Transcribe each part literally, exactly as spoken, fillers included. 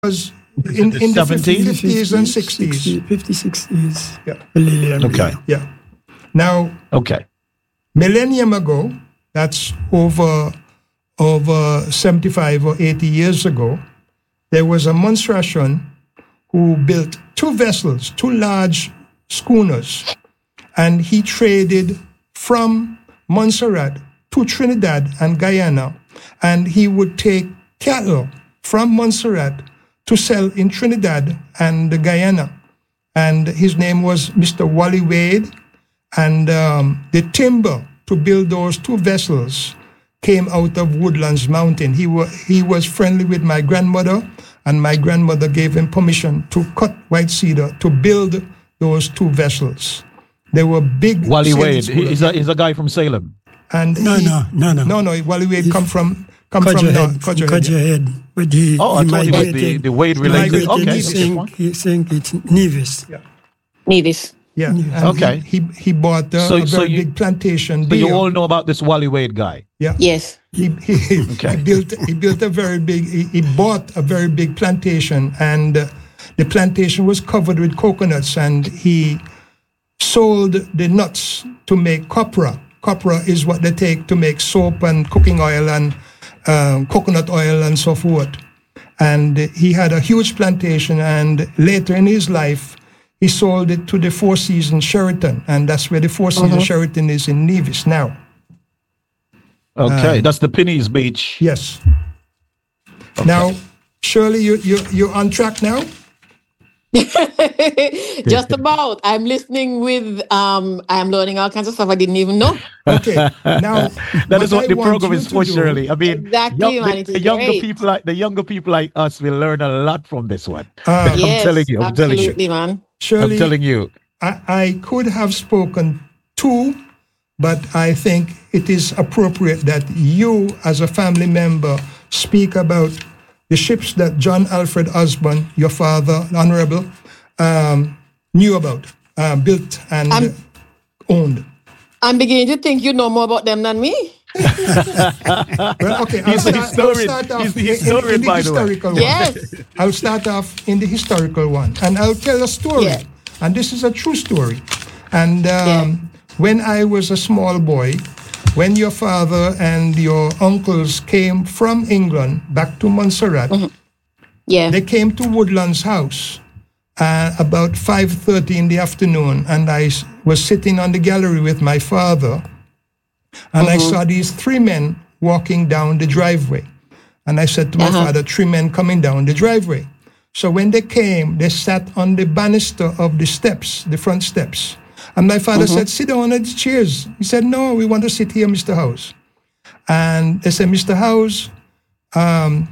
was in, in the fifties and sixties. fifty, sixties. Yeah. Millennium. Okay. Yeah. Now, Okay. millennium ago, that's over over seventy-five or eighty years ago, there was a Montserratian who built two vessels, two large schooners, and he traded from Montserrat to Trinidad and Guyana, and he would take cattle from Montserrat to sell in Trinidad and Guyana. And his name was Mister Wally Wade, and um, the timber to build those two vessels came out of Woodlands Mountain. He, wa- he was friendly with my grandmother, and my grandmother gave him permission to cut white cedar to build those two vessels. They were big. Wally sailing Wade, schooners. he's a, he's a guy from Salem. And No, he- no, no, no. no, no. Wally Wade He's- come from come from Cudger North Head. Cudger Head, Cudger yeah. Head. But he, Oh, I he thought it was the, migrated. the Wade He related. migrated, Okay. he okay, think, fine. he think it's Nevis. Nevis. Yeah. And Okay. He he, he bought uh, So- a so very you- big plantation So there. you all know about this Wally Wade guy. yeah. Yes. He, he, Okay. he built he built a very big he, he bought a very big plantation, and uh, the plantation was covered with coconuts, and he sold the nuts to make copra. Copra is what they take to make soap and cooking oil and um, coconut oil and so forth. And he had a huge plantation, and later in his life, he sold it to the Four Seasons Sheraton, and that's where the Four Seasons Sheraton is in Nevis now. Okay, Uh, that's the Penny's Beach. Yes. Now, Shirley, you, you, you're on track now? Just about. I'm listening with, um, I'm learning all kinds of stuff I didn't even know. Okay. Now, That is what I the want program you is to for, do- Shirley. I mean, Exactly, young- man, the, it the is younger great. people like the younger people like us will learn a lot from this one. Uh, I'm Yes, telling you. I'm telling you. absolutely, man. Shirley, I'm telling you. I, I could have spoken two, but I think it is appropriate that you, as a family member, speak about the ships that John Alfred Osborne, your father, Honorable, um, knew about, uh, built, and I'm- uh, owned. I'm beginning to think you know more about them than me. Well, okay, I'll He's the start, I'll historian. start off He's the in- in- historian, in the by the way. historical one. Yes. I'll start off in the historical one, and I'll tell a story. Yeah. And this is a true story. And um, Yeah. when I was a small boy, when your father and your uncles came from England back to Montserrat, Yeah. they came to Woodland's house uh, about five thirty in the afternoon, and I s- was sitting on the gallery with my father, and I saw these three men walking down the driveway. And I said to my Uh-huh. father, three men coming down the driveway. So when they came, they sat on the banister of the steps, the front steps. And my father said, sit down on the chairs. He said, no, we want to sit here, Mister House. And they said, Mister House, um,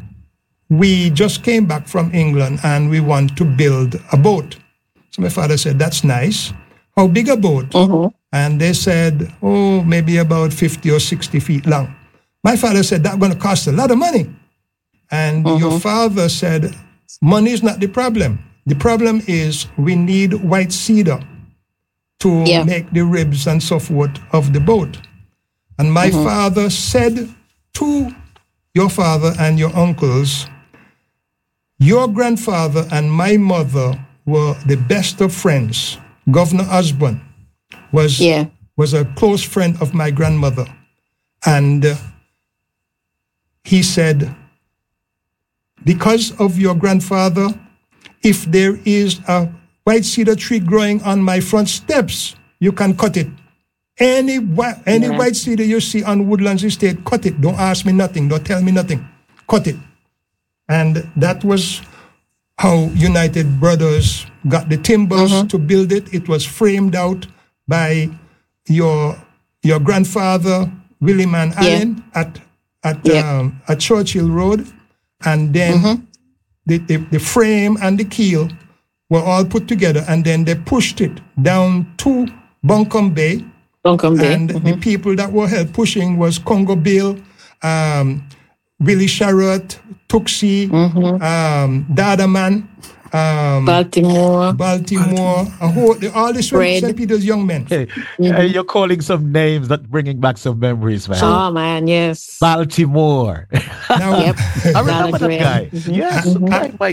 we just came back from England and we want to build a boat. So my father said, that's nice. How big a boat? And they said, oh, maybe about fifty or sixty feet long. My father said, that's going to cost a lot of money. And your father said, money is not the problem. The problem is we need white cedar to Yeah. make the ribs and so forth of the boat. And my father said to your father and your uncles, your grandfather and my mother were the best of friends. Governor Osborne was, Yeah. was a close friend of my grandmother. And uh, he said, because of your grandfather, if there is a white cedar tree growing on my front steps, you can cut it. Any, whi- any Yeah. white cedar you see on Woodlands Estate, cut it. Don't ask me nothing. Don't tell me nothing. Cut it. And that was how United Brothers got the timbers to build it. It was framed out by your your grandfather, William and Yeah. Allen, at at Yeah. um, at Churchill Road, and then the, the the frame and the keel were all put together, and then they pushed it down to Buncombe Bay. Don't come there. And the people that were help pushing was Congo Bill, um, Willie Sharrett, Tuxi, um, Dadaman, um, Baltimore. Baltimore, a whole, the, all the Fred. Saint Peter's young men. Hey, hey, you're calling some names that bringing back some memories, man. Oh man, yes. Baltimore. Now, Yep. I remember Donald that Graham. guy. Mhm. Yes. Mhm. My, my